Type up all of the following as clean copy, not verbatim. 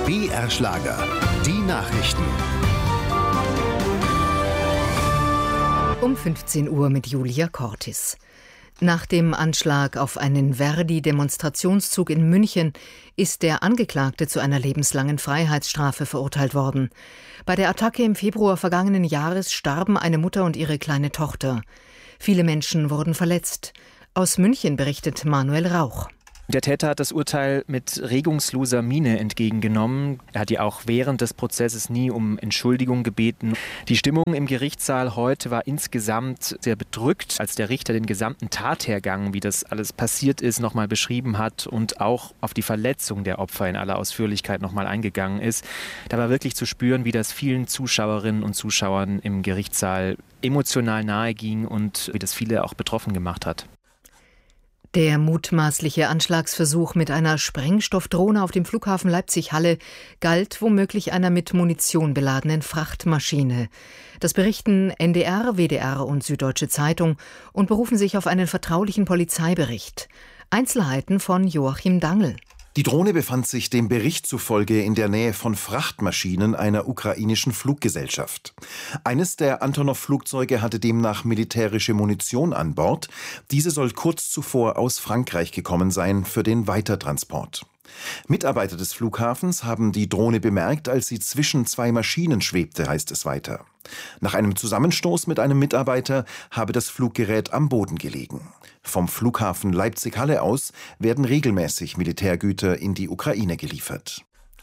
BR Schlager. Die Nachrichten. Um 15 Uhr mit Julia Cortis. Nach dem Anschlag auf einen Verdi-Demonstrationszug in München ist der Angeklagte zu einer lebenslangen Freiheitsstrafe verurteilt worden. Bei der Attacke im Februar vergangenen Jahres starben eine Mutter und ihre kleine Tochter. Viele Menschen wurden verletzt. Aus München berichtet Manuel Rauch. Der Täter hat das Urteil mit regungsloser Miene entgegengenommen. Er hat ja auch während des Prozesses nie um Entschuldigung gebeten. Die Stimmung im Gerichtssaal heute war insgesamt sehr bedrückt, als der Richter den gesamten Tathergang, wie das alles passiert ist, nochmal beschrieben hat und auch auf die Verletzung der Opfer in aller Ausführlichkeit nochmal eingegangen ist. Da war wirklich zu spüren, wie das vielen Zuschauerinnen und Zuschauern im Gerichtssaal emotional nahe ging und wie das viele auch betroffen gemacht hat. Der mutmaßliche Anschlagsversuch mit einer Sprengstoffdrohne auf dem Flughafen Leipzig-Halle galt womöglich einer mit Munition beladenen Frachtmaschine. Das berichten NDR, WDR und Süddeutsche Zeitung und berufen sich auf einen vertraulichen Polizeibericht. Einzelheiten von Joachim Dangl. Die Drohne befand sich dem Bericht zufolge in der Nähe von Frachtmaschinen einer ukrainischen Fluggesellschaft. Eines der Antonov-Flugzeuge hatte demnach militärische Munition an Bord. Diese soll kurz zuvor aus Frankreich gekommen sein für den Weitertransport. Mitarbeiter des Flughafens haben die Drohne bemerkt, als sie zwischen zwei Maschinen schwebte, heißt es weiter. Nach einem Zusammenstoß mit einem Mitarbeiter habe das Fluggerät am Boden gelegen. Vom Flughafen Leipzig-Halle aus werden regelmäßig Militärgüter in die Ukraine geliefert.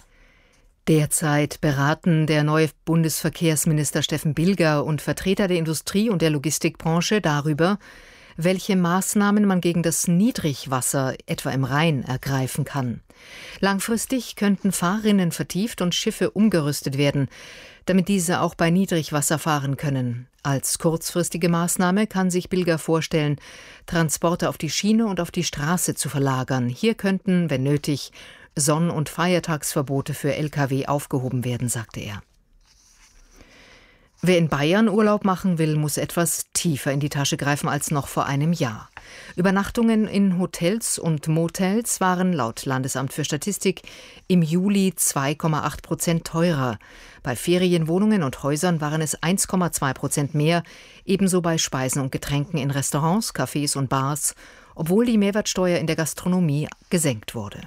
Derzeit beraten der neue Bundesverkehrsminister Steffen Bilger und Vertreter der Industrie- und der Logistikbranche darüber, welche Maßnahmen man gegen das Niedrigwasser, etwa im Rhein, ergreifen kann. Langfristig könnten Fahrrinnen vertieft und Schiffe umgerüstet werden, damit diese auch bei Niedrigwasser fahren können. Als kurzfristige Maßnahme kann sich Bilger vorstellen, Transporte auf die Schiene und auf die Straße zu verlagern. Hier könnten, wenn nötig, Sonn- und Feiertagsverbote für Lkw aufgehoben werden, sagte er. Wer in Bayern Urlaub machen will, muss etwas tiefer in die Tasche greifen als noch vor einem Jahr. Übernachtungen in Hotels und Motels waren laut Landesamt für Statistik im Juli 2,8% teurer. Bei Ferienwohnungen und Häusern waren es 1,2% mehr, ebenso bei Speisen und Getränken in Restaurants, Cafés und Bars, obwohl die Mehrwertsteuer in der Gastronomie gesenkt wurde.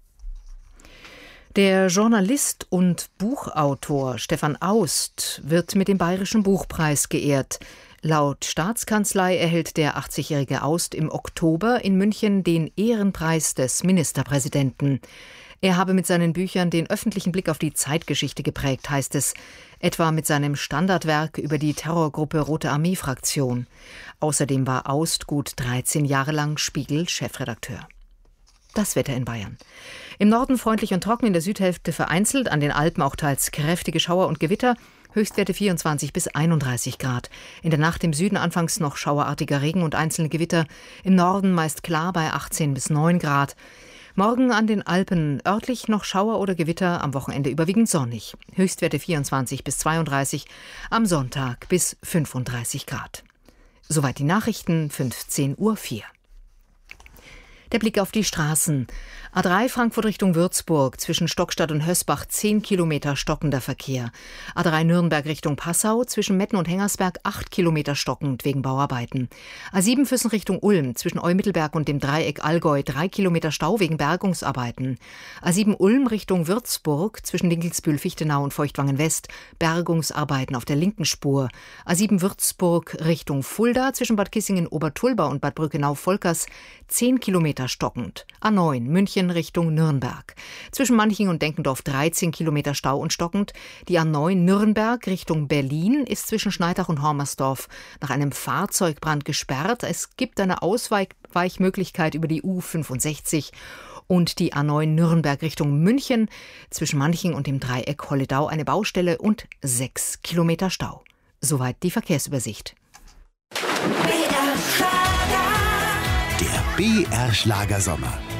Der Journalist und Buchautor Stefan Aust wird mit dem Bayerischen Buchpreis geehrt. Laut Staatskanzlei erhält der 80-jährige Aust im Oktober in München den Ehrenpreis des Ministerpräsidenten. Er habe mit seinen Büchern den öffentlichen Blick auf die Zeitgeschichte geprägt, heißt es, etwa mit seinem Standardwerk über die Terrorgruppe Rote Armee-Fraktion. Außerdem war Aust gut 13 Jahre lang Spiegel-Chefredakteur. Das Wetter in Bayern. Im Norden freundlich und trocken, in der Südhälfte vereinzelt, an den Alpen auch teils kräftige Schauer und Gewitter, Höchstwerte 24 bis 31 Grad. In der Nacht im Süden anfangs noch schauerartiger Regen und einzelne Gewitter, im Norden meist klar bei 18 bis 9 Grad. Morgen an den Alpen örtlich noch Schauer oder Gewitter, am Wochenende überwiegend sonnig. Höchstwerte 24 bis 32, am Sonntag bis 35 Grad. Soweit die Nachrichten, 15:04 Uhr. Der Blick auf die Straßen. A3 Frankfurt Richtung Würzburg, zwischen Stockstadt und Hösbach 10 Kilometer stockender Verkehr. A3 Nürnberg Richtung Passau, zwischen Metten und Hengersberg 8 Kilometer stockend wegen Bauarbeiten. A7 Füssen Richtung Ulm, zwischen Eumittelberg und dem Dreieck Allgäu 3 Kilometer Stau wegen Bergungsarbeiten. A7 Ulm Richtung Würzburg, zwischen Dinkelsbühl-Fichtenau und Feuchtwangen West, Bergungsarbeiten auf der linken Spur. A7 Würzburg Richtung Fulda, zwischen Bad Kissingen-Obertulba und Bad Brückenau-Volkers 10 Kilometer stockend. A9 München Richtung Nürnberg. Zwischen Manching und Denkendorf 13 Kilometer Stau und stockend. Die A9 Nürnberg Richtung Berlin ist zwischen Schneidach und Hormersdorf nach einem Fahrzeugbrand gesperrt. Es gibt eine Ausweichmöglichkeit über die U65 und die A9 Nürnberg Richtung München. Zwischen Manching und dem Dreieck Holledau eine Baustelle und 6 Kilometer Stau. Soweit die Verkehrsübersicht. Der BR Schlager Sommer.